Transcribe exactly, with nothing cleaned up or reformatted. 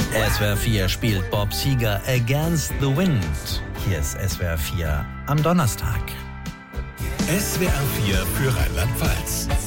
S W R vier spielt Bob Seger Against the Wind. Hier ist S W R vier am Donnerstag. S W R vier für Rheinland-Pfalz.